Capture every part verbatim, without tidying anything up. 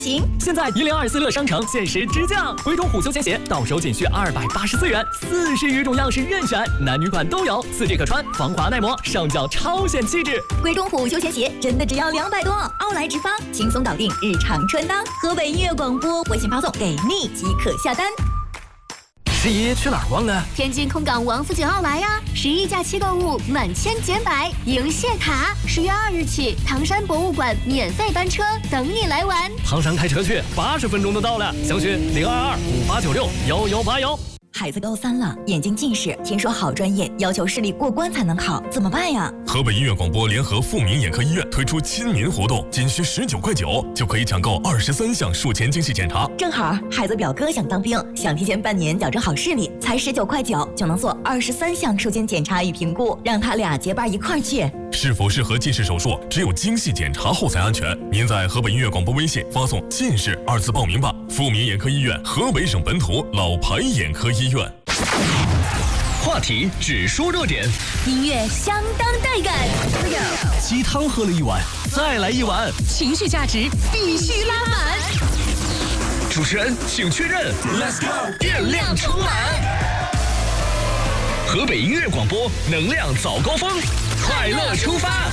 行， 现在一零二四乐商城限时直降，鬼冢虎休闲鞋到手仅需二百八十四元，四十余种样式任选，男女款都有，四季可穿，防滑耐磨，上脚超显气质。 鬼冢虎休闲鞋真的只要两百多，奥莱直发，轻松搞定日常穿搭。河北音乐广播微信发送给你即可下单。 十一去哪儿逛呢？ 天津空港王府井奥莱呀！十一假期购物满千减百，迎谢卡！十月二日起，唐山博物馆免费班车等你来玩。 唐山开车去，八十分钟就到了。详询零二二五八九六幺幺八幺。 孩子高三了，眼睛近视，听说好专业要求视力过关才能考，怎么办呀？ 河北音乐广播联合富民眼科医院推出亲民活动，仅需十九块九就可以抢购二十三项术前精细检查。 正好孩子表哥想当兵，想提前半年矫正好视力，才十九块九就能做二十三项术前检查与评估，让他俩结伴一块儿去。 是否适合近视手术，只有精细检查后才安全。您在河北音乐广播微信发送“近视”二字报名吧。富民眼科医院，河北省本土老牌眼科医院。 话题只说热点， 音乐相当带感。 鸡汤喝了一碗，再来一碗， 情绪价值必须拉满。 主持人请确认 ，Let's go， 电量充满。河北音乐广播能量早高峰，快乐出发。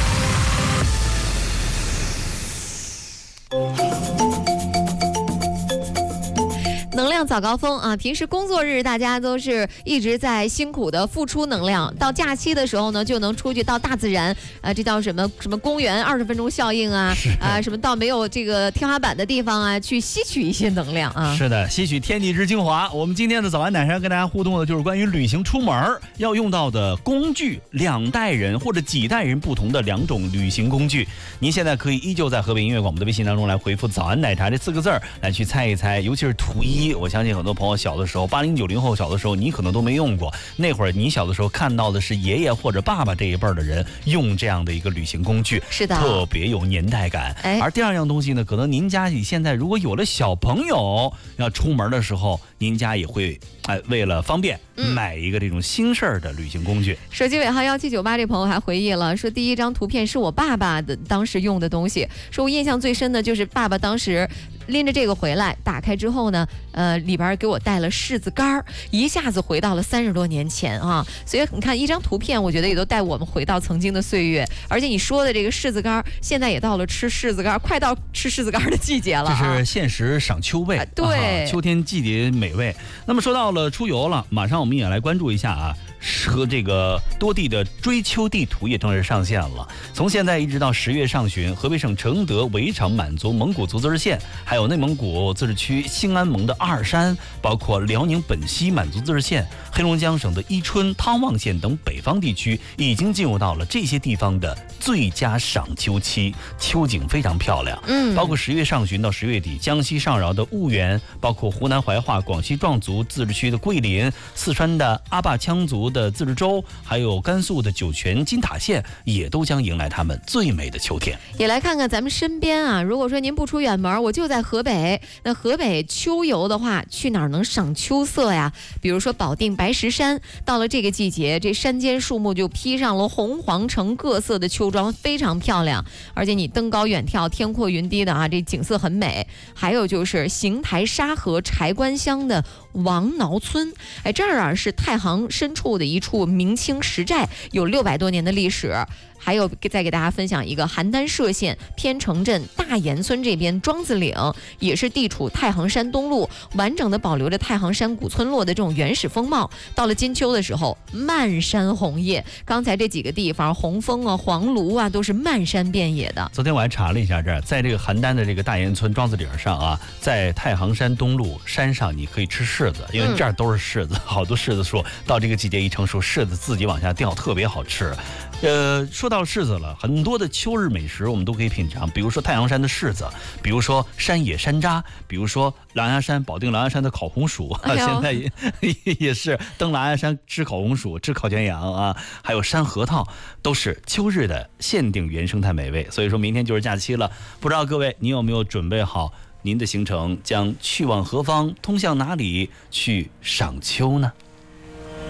能量早高峰啊！平时工作日大家都是一直在辛苦的付出能量，到假期的时候呢，就能出去到大自然啊，这叫什么什么公园二十分钟效应啊啊，什么到没有这个天花板的地方啊，去吸取一些能量啊。 是的，吸取天地之精华。我们今天的早安奶山跟大家互动的就是关于旅行出门要用到的工具，两代人或者几代人不同的两种旅行工具。您现在可以依旧在河北音乐广播的微信当中来回复“早安奶茶”这四个字儿来去猜一猜，尤其是图一。我相信很多朋友小的时候，八零九零后小的时候，你可能都没用过。那会儿你小的时候看到的是爷爷或者爸爸这一辈儿的人用这样的一个旅行工具， 是的， 特别有年代感。 哎， 而第二样东西呢，可能您家里现在如果有了小朋友，要出门的时候，您家也会哎为了方便。嗯、买一个这种新式儿的旅行工具。 手机尾号幺七九八这朋友还回忆了，说第一张图片是我爸爸的当时用的东西，说我印象最深的就是爸爸当时拎着这个回来，打开之后呢，呃，里边给我带了柿子干儿，一下子回到了三十多年前啊。所以你看一张图片，我觉得也都带我们回到曾经的岁月。而且你说的这个柿子干儿，现在也到了吃柿子干儿，快到吃柿子干儿的季节了、啊， 这是现实赏秋味，啊、 对、 啊，秋天季节美味。那么说到了出游了，马上我们也来关注一下啊。和这个多地的追秋地图也正式上线了。从现在一直到十月上旬，河北省承德围场满族蒙古族自治县，还有内蒙古自治区兴安盟的阿尔山，包括辽宁本溪满族自治县、黑龙江省的伊春、汤旺县等北方地区，已经进入到了这些地方的最佳赏秋期，秋景非常漂亮。嗯，包括十月上旬到十月底，江西上饶的婺源，包括湖南怀化、广西壮族自治区的桂林、四川的阿坝羌族的自治州，还有甘肃的酒泉金塔县，也都将迎来他们最美的秋天。 也来看看咱们身边啊，如果说您不出远门，我就在河北，那河北秋游的话，去哪儿能赏秋色呀？比如说保定白石山，到了这个季节，这山间树木就披上了红黄橙各色的秋装，非常漂亮。而且你登高远眺，天阔云低的啊，这景色很美。还有就是邢台沙河柴关乡的王挠村，哎，这儿啊是太行深处的一处明清石寨，有六百多年的历史。还有再给大家分享一个邯郸歙县偏城镇大岩村这边庄子岭，也是地处太行山东麓，完整的保留着太行山古村落的这种原始风貌。到了金秋的时候，漫山红叶。刚才这几个地方，红枫啊、黄芦啊，都是漫山遍野的。 昨天我还查了一下，这儿在这个邯郸的这个大岩村庄子岭上啊，在太行山东麓山上，你可以吃柿子，因为这儿都是柿子，嗯、好多柿子树到这个季节一成熟，柿子自己往下掉，特别好吃。呃，说到柿子了，很多的秋日美食我们都可以品尝，比如说太行山的柿子，比如说山野山楂，比如说狼牙山保定狼牙山的烤红薯，哎、现在也也是登狼牙山吃烤红薯、吃烤全羊啊，还有山核桃，都是秋日的限定原生态美味。所以说明天就是假期了，不知道各位你有没有准备好您的行程，将去往何方，通向哪里去赏秋呢？